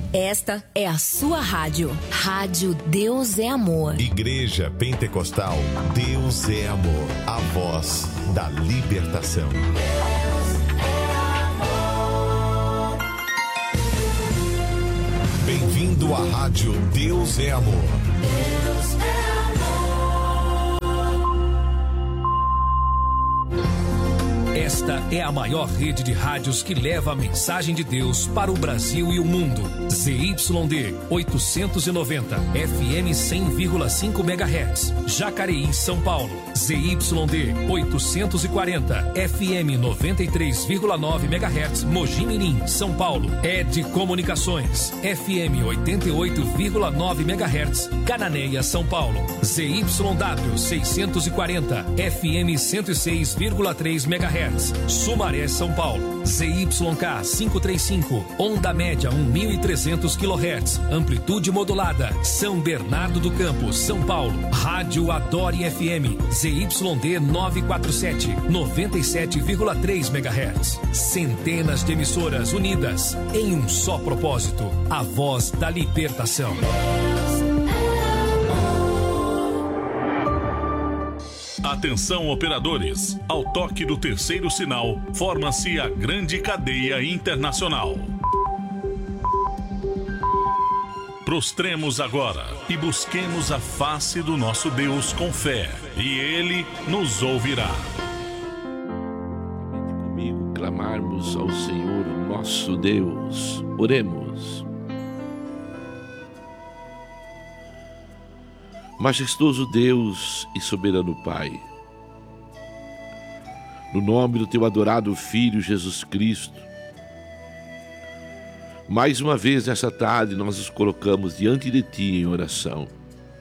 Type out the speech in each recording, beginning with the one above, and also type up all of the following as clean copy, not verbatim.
Esta é a sua rádio. Rádio Deus é Amor. Igreja Pentecostal Deus é Amor. A voz da libertação. Deus é amor. Bem-vindo à Rádio Deus é Amor. Deus é amor. Esta é a maior rede de rádios que leva a mensagem de Deus para o Brasil e o mundo. ZYD 890, FM 100,5 MHz, Jacareí, São Paulo. ZYD 840, FM 93,9 MHz, Mogi Mirim, São Paulo. ED Comunicações, FM 88,9 MHz, Cananéia, São Paulo. ZYW 640, FM 106,3 MHz, Sumaré, São Paulo. ZYK 535, onda média 1.300 kHz, amplitude modulada, São Bernardo do Campo, São Paulo. Rádio Adore FM, ZYD 947, 97,3 MHz. Centenas de emissoras unidas em um só propósito, a voz da libertação. Atenção, operadores! Ao toque do terceiro sinal, forma-se a grande cadeia internacional. Prostremos agora e busquemos a face do nosso Deus com fé, e Ele nos ouvirá. Comigo clamarmos ao Senhor nosso Deus. Oremos. Majestoso Deus e soberano Pai, no nome do Teu adorado Filho Jesus Cristo, mais uma vez nessa tarde nós nos colocamos diante de Ti em oração,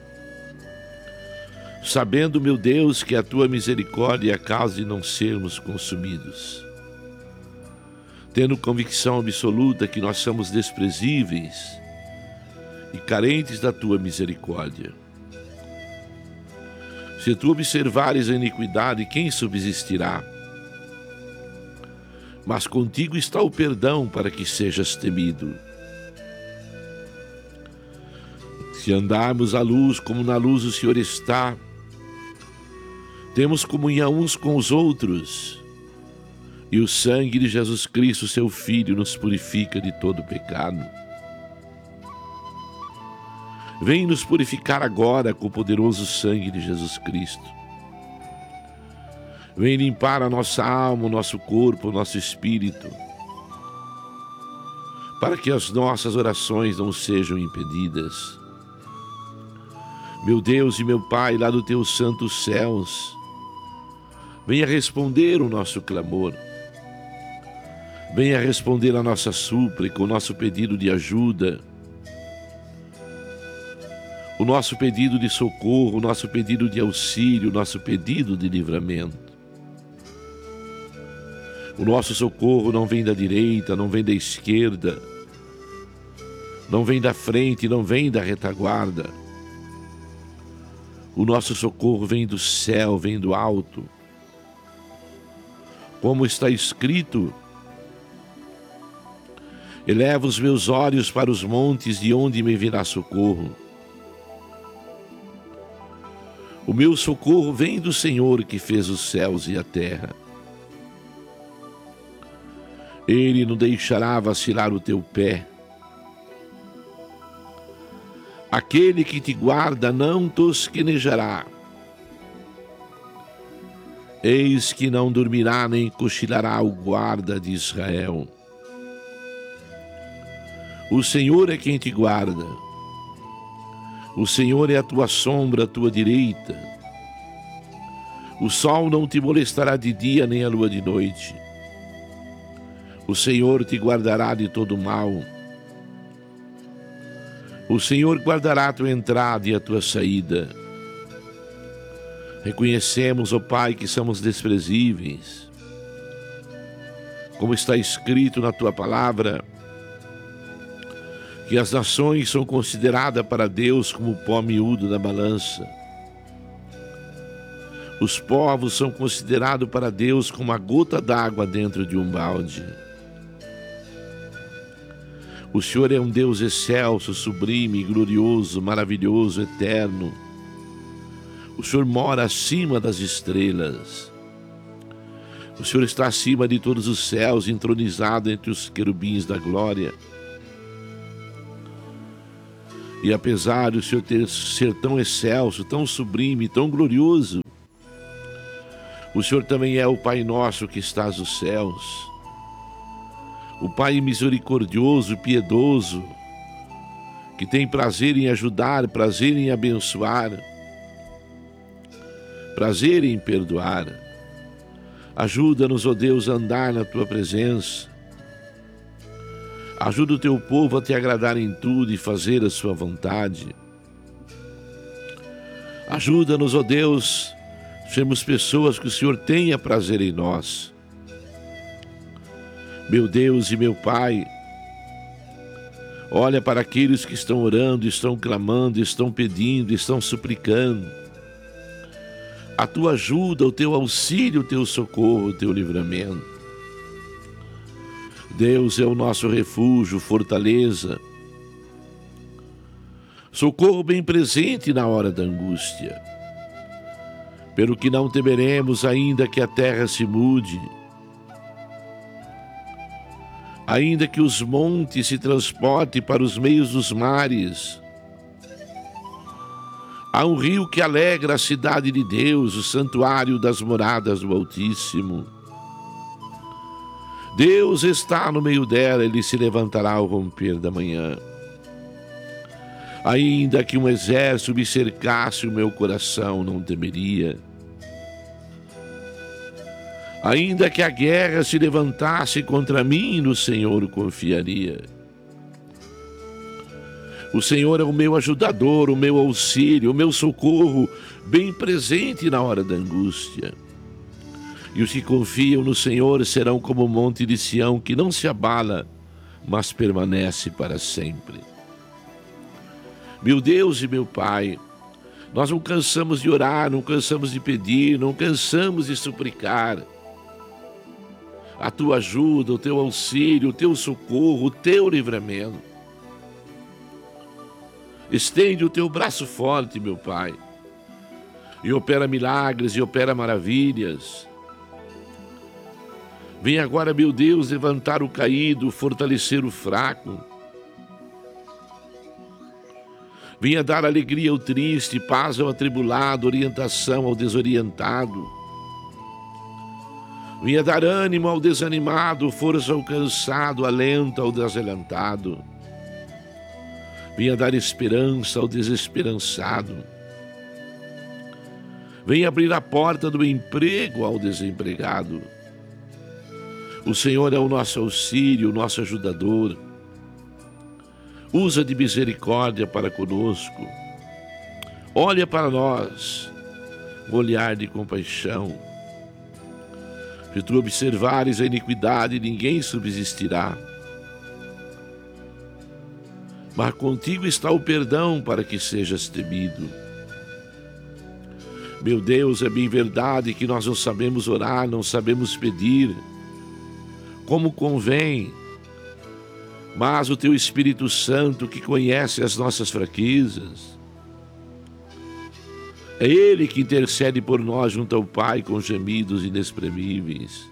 sabendo, meu Deus, que a Tua misericórdia é a causa de não sermos consumidos, tendo convicção absoluta que nós somos desprezíveis e carentes da Tua misericórdia. Se tu observares a iniquidade, quem subsistirá? Mas contigo está o perdão para que sejas temido. Se andarmos à luz como na luz o Senhor está, temos comunhão uns com os outros, e o sangue de Jesus Cristo, seu Filho, nos purifica de todo pecado. Vem nos purificar agora com o poderoso sangue de Jesus Cristo. Vem limpar a nossa alma, o nosso corpo, o nosso espírito, para que as nossas orações não sejam impedidas. Meu Deus e meu Pai, lá dos teus santos céus, venha responder o nosso clamor. Venha responder a nossa súplica, o nosso pedido de ajuda, o nosso pedido de socorro, o nosso pedido de auxílio, o nosso pedido de livramento. O nosso socorro não vem da direita, não vem da esquerda, não vem da frente, não vem da retaguarda. O nosso socorro vem do céu, vem do alto. Como está escrito: eleva os meus olhos para os montes, de onde me virá socorro. O meu socorro vem do Senhor que fez os céus e a terra. Ele não deixará vacilar o teu pé. Aquele que te guarda não tosquenejará. Eis que não dormirá nem cochilará o guarda de Israel. O Senhor é quem te guarda. O Senhor é a tua sombra, a tua direita. O sol não te molestará de dia, nem a lua de noite. O Senhor te guardará de todo mal. O Senhor guardará a tua entrada e a tua saída. Reconhecemos, ó Pai, que somos desprezíveis. Como está escrito na tua palavra, que as nações são consideradas para Deus como o pó miúdo da balança. Os povos são considerados para Deus como a gota d'água dentro de um balde. O Senhor é um Deus excelso, sublime, glorioso, maravilhoso, eterno. O Senhor mora acima das estrelas. O Senhor está acima de todos os céus, entronizado entre os querubins da glória. E apesar do Senhor ser tão excelso, tão sublime, tão glorioso, o Senhor também é o Pai nosso que estás nos céus. O Pai misericordioso, piedoso, que tem prazer em ajudar, prazer em abençoar, prazer em perdoar. Ajuda-nos, ó Deus, a andar na Tua presença. Ajuda o Teu povo a Te agradar em tudo e fazer a Sua vontade. Ajuda-nos, ó Deus, sermos pessoas que o Senhor tenha prazer em nós. Meu Deus e meu Pai, olha para aqueles que estão orando, estão clamando, estão pedindo, estão suplicando. A Tua ajuda, o Teu auxílio, o Teu socorro, o Teu livramento. Deus é o nosso refúgio, fortaleza, socorro bem presente na hora da angústia. Pelo que não temeremos, ainda que a terra se mude, ainda que os montes se transportem para os meios dos mares. Há um rio que alegra a cidade de Deus, o santuário das moradas do Altíssimo. Deus está no meio dela, Ele se levantará ao romper da manhã. Ainda que um exército me cercasse, o meu coração não temeria. Ainda que a guerra se levantasse contra mim, no Senhor confiaria. O Senhor é o meu ajudador, o meu auxílio, o meu socorro, bem presente na hora da angústia. E os que confiam no Senhor serão como o monte de Sião, que não se abala, mas permanece para sempre. Meu Deus e meu Pai, nós não cansamos de orar, não cansamos de pedir, não cansamos de suplicar a Tua ajuda, o Teu auxílio, o Teu socorro, o Teu livramento. Estende o Teu braço forte, meu Pai, e opera milagres e opera maravilhas. Vem agora, meu Deus, levantar o caído, fortalecer o fraco. Venha dar alegria ao triste, paz ao atribulado, orientação ao desorientado. Venha dar ânimo ao desanimado, força ao cansado, alento ao desalentado. Venha dar esperança ao desesperançado. Venha abrir a porta do emprego ao desempregado. O Senhor é o nosso auxílio, o nosso ajudador. Usa de misericórdia para conosco. Olha para nós, um olhar de compaixão. Se tu observares a iniquidade, ninguém subsistirá. Mas contigo está o perdão para que sejas temido. Meu Deus, é bem verdade que nós não sabemos orar, não sabemos pedir como convém, mas o Teu Espírito Santo, que conhece as nossas fraquezas, é Ele que intercede por nós junto ao Pai com gemidos inexprimíveis.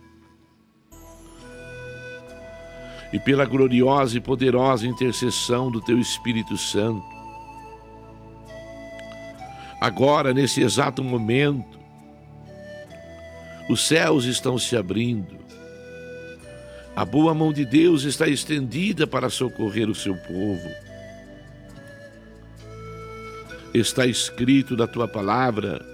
E pela gloriosa e poderosa intercessão do Teu Espírito Santo, agora, nesse exato momento, os céus estão se abrindo. A boa mão de Deus está estendida para socorrer o seu povo. Está escrito na Tua palavra.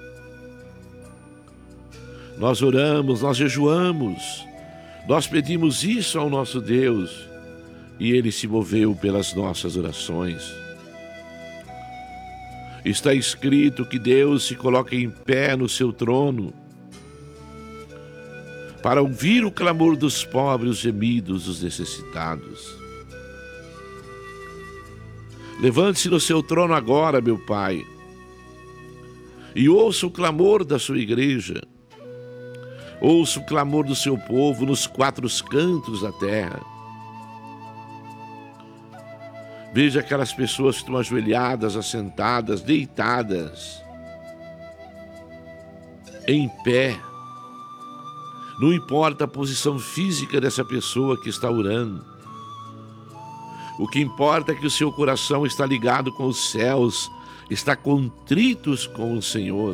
Nós oramos, nós jejuamos, nós pedimos isso ao nosso Deus e Ele se moveu pelas nossas orações. Está escrito que Deus se coloca em pé no seu trono para ouvir o clamor dos pobres, os gemidos dos necessitados. Levante-se no seu trono agora, meu Pai, e ouça o clamor da sua igreja. Ouça o clamor do seu povo nos quatro cantos da terra. Veja aquelas pessoas que estão ajoelhadas, assentadas, deitadas, em pé. Não importa a posição física dessa pessoa que está orando. O que importa é que o seu coração está ligado com os céus, está contritos com o Senhor.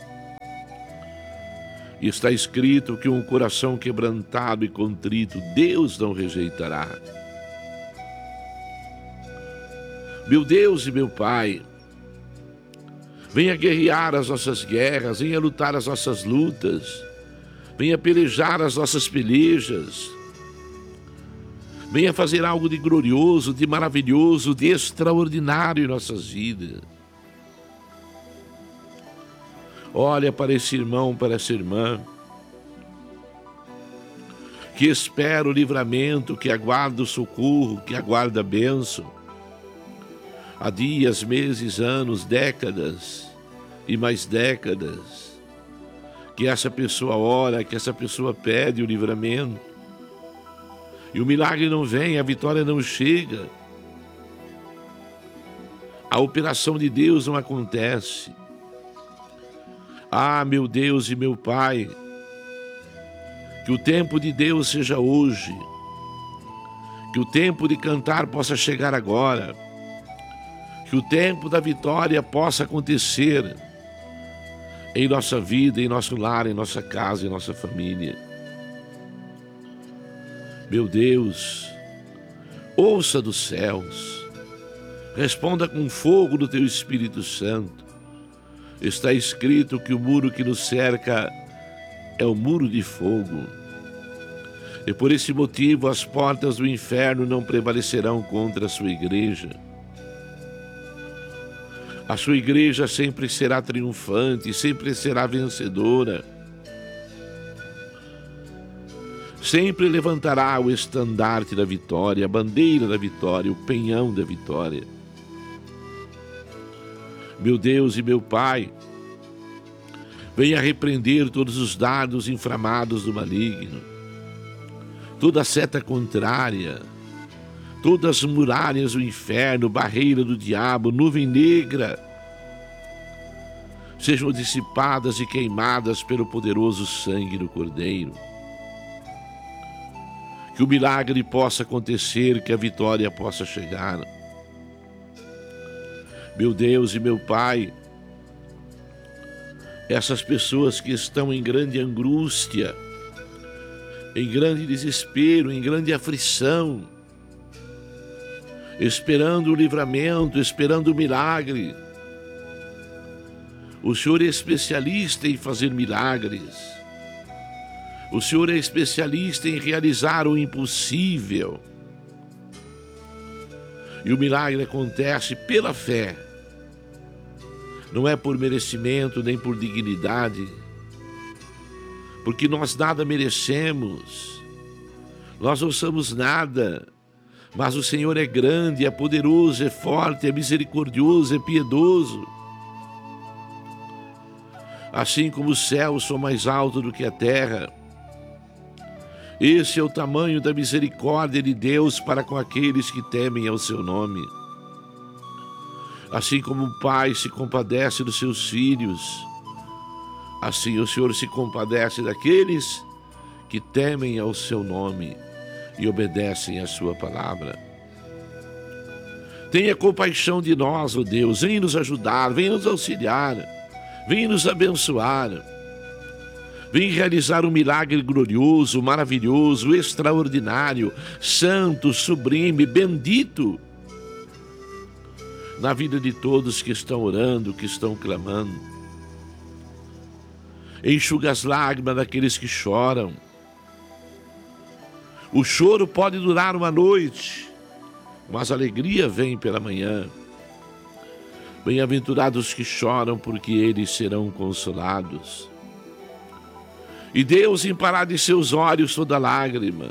E está escrito que um coração quebrantado e contrito, Deus não rejeitará. Meu Deus e meu Pai, venha guerrear as nossas guerras, venha lutar as nossas lutas, venha pelejar as nossas pelejas, venha fazer algo de glorioso, de maravilhoso, de extraordinário em nossas vidas. Olha para esse irmão, para essa irmã, que espera o livramento, que aguarda o socorro, que aguarda a bênção. Há dias, meses, anos, décadas e mais décadas, que essa pessoa ora, que essa pessoa pede o livramento. E o milagre não vem, a vitória não chega. A operação de Deus não acontece. Ah, meu Deus e meu Pai, que o tempo de Deus seja hoje, que o tempo de cantar possa chegar agora, que o tempo da vitória possa acontecer em nossa vida, em nosso lar, em nossa casa, em nossa família. Meu Deus, ouça dos céus, responda com fogo do teu Espírito Santo. Está escrito que o muro que nos cerca é o muro de fogo. E por esse motivo as portas do inferno não prevalecerão contra a sua igreja. A sua igreja sempre será triunfante, sempre será vencedora. Sempre levantará o estandarte da vitória, a bandeira da vitória, o penhão da vitória. Meu Deus e meu Pai, venha repreender todos os dardos inflamados do maligno, toda seta contrária, todas as muralhas do inferno, barreira do diabo, nuvem negra, sejam dissipadas e queimadas pelo poderoso sangue do Cordeiro. Que o milagre possa acontecer, que a vitória possa chegar. Meu Deus e meu Pai, essas pessoas que estão em grande angústia, em grande desespero, em grande aflição, esperando o livramento, esperando o milagre. O Senhor é especialista em fazer milagres. O Senhor é especialista em realizar o impossível. E o milagre acontece pela fé. Não é por merecimento, nem por dignidade. Porque nós nada merecemos. Nós não somos nada. Mas o Senhor é grande, é poderoso, é forte, é misericordioso, é piedoso. Assim como os céus são mais altos do que a terra, esse é o tamanho da misericórdia de Deus para com aqueles que temem ao seu nome. Assim como o Pai se compadece dos seus filhos, assim o Senhor se compadece daqueles que temem ao seu nome e obedecem à sua palavra. Tenha compaixão de nós, ó Deus, venha nos ajudar, venha nos auxiliar, venha nos abençoar. Vem realizar um milagre glorioso, maravilhoso, extraordinário, santo, sublime, bendito, na vida de todos que estão orando, que estão clamando. Enxuga as lágrimas daqueles que choram. O choro pode durar uma noite, mas a alegria vem pela manhã. Bem-aventurados que choram, porque eles serão consolados. E Deus imparará de seus olhos toda lágrima.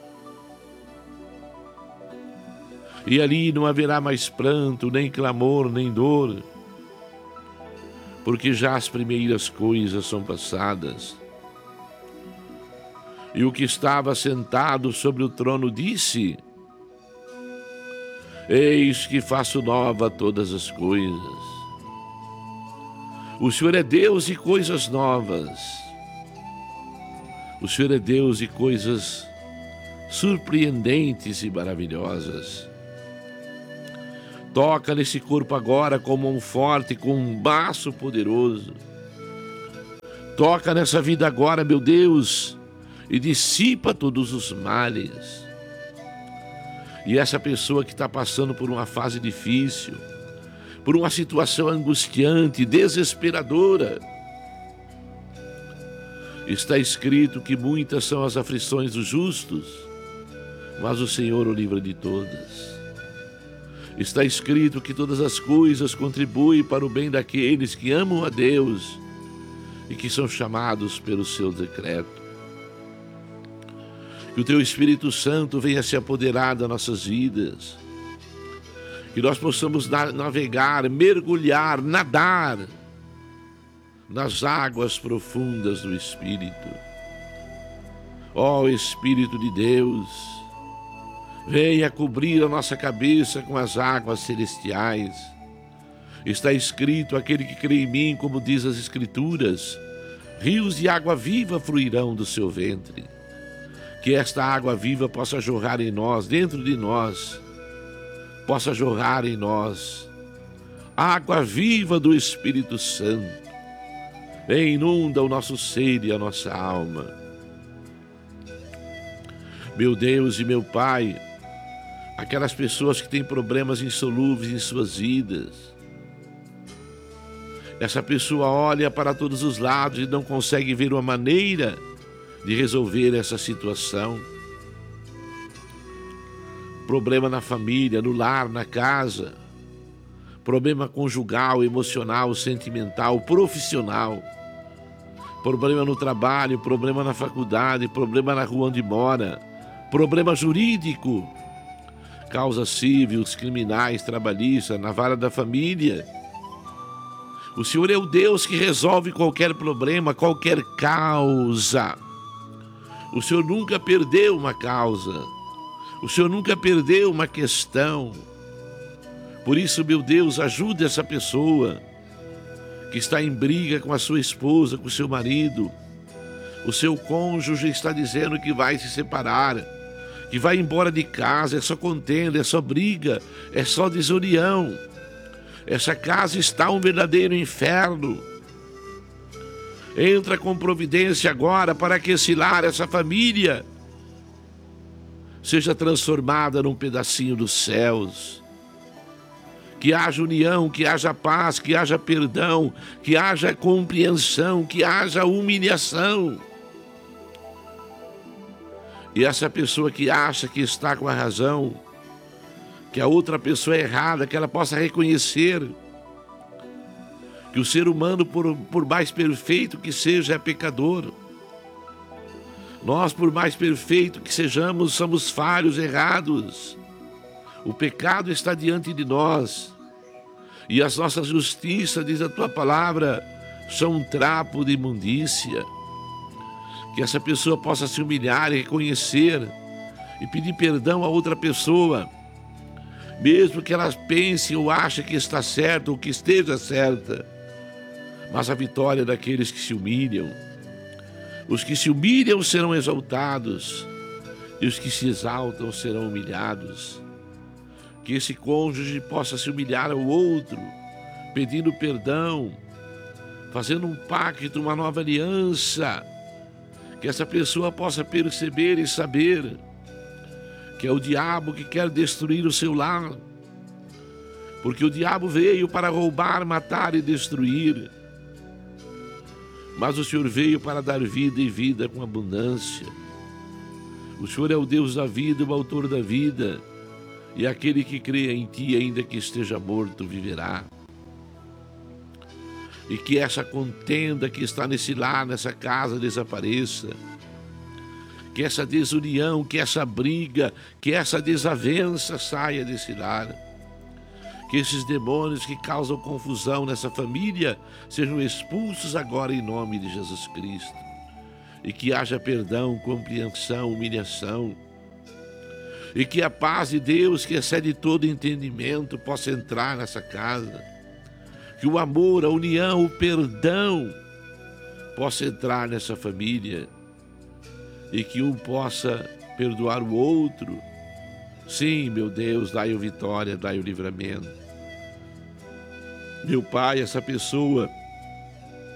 E ali não haverá mais pranto, nem clamor, nem dor, porque já as primeiras coisas são passadas. E o que estava sentado sobre o trono disse: Eis que faço nova todas as coisas. O Senhor é Deus e coisas novas. O Senhor é Deus e coisas surpreendentes e maravilhosas. Toca nesse corpo agora com mão forte, com um braço poderoso. Toca nessa vida agora, meu Deus, e dissipa todos os males. E essa pessoa que está passando por uma fase difícil, por uma situação angustiante, desesperadora, está escrito que muitas são as aflições dos justos, mas o Senhor o livra de todas. Está escrito que todas as coisas contribuem para o bem daqueles que amam a Deus e que são chamados pelo seu decreto. Que o Teu Espírito Santo venha se apoderar das nossas vidas, que nós possamos navegar, mergulhar, nadar nas águas profundas do Espírito. Ó Espírito de Deus, venha cobrir a nossa cabeça com as águas celestiais. Está escrito: aquele que crê em mim, como diz as Escrituras, rios de água viva fluirão do seu ventre. Que esta água viva possa jorrar em nós, dentro de nós, possa jorrar em nós a água viva do Espírito Santo. Inunda o nosso ser e a nossa alma. Meu Deus e meu Pai, aquelas pessoas que têm problemas insolúveis em suas vidas, essa pessoa olha para todos os lados e não consegue ver uma maneira de resolver essa situação. Problema na família, no lar, na casa, problema conjugal, emocional, sentimental, profissional, problema no trabalho, problema na faculdade, problema na rua onde mora, problema jurídico, causas cíveis, criminais, trabalhistas, na vara da família. O Senhor é o Deus que resolve qualquer problema, qualquer causa. O Senhor nunca perdeu uma causa. O Senhor nunca perdeu uma questão. Por isso, meu Deus, ajude essa pessoa que está em briga com a sua esposa, com o seu marido. O seu cônjuge está dizendo que vai se separar, que vai embora de casa. É só contenda, é só briga, é só desunião. Essa casa está um verdadeiro inferno. Entra com providência agora para que esse lar, essa família, seja transformada num pedacinho dos céus. Que haja união, que haja paz, que haja perdão, que haja compreensão, que haja humilhação. E essa pessoa que acha que está com a razão, que a outra pessoa é errada, que ela possa reconhecer que o ser humano, por mais perfeito que seja, é pecador. Nós, por mais perfeito que sejamos, somos falhos, errados. O pecado está diante de nós. E as nossas justiças, diz a Tua palavra, são um trapo de imundícia. Que essa pessoa possa se humilhar e reconhecer e pedir perdão a outra pessoa, mesmo que ela pense ou ache que está certa ou que esteja certa. Mas a vitória é daqueles que se humilham. Os que se humilham serão exaltados, e os que se exaltam serão humilhados. Que esse cônjuge possa se humilhar ao outro, pedindo perdão, fazendo um pacto, uma nova aliança. Que essa pessoa possa perceber e saber que é o diabo que quer destruir o seu lar, porque o diabo veio para roubar, matar e destruir. Mas o Senhor veio para dar vida e vida com abundância. O Senhor é o Deus da vida, o autor da vida, e aquele que crê em Ti, ainda que esteja morto, viverá. E que essa contenda que está nesse lar, nessa casa, desapareça. Que essa desunião, que essa briga, que essa desavença saia desse lar. Que esses demônios que causam confusão nessa família sejam expulsos agora em nome de Jesus Cristo. E que haja perdão, compreensão, humilhação. E que a paz de Deus, que excede todo entendimento, possa entrar nessa casa. Que o amor, a união, o perdão possa entrar nessa família. E que um possa perdoar o outro. Sim, meu Deus, dai-o vitória, dai-o livramento. Meu Pai, essa pessoa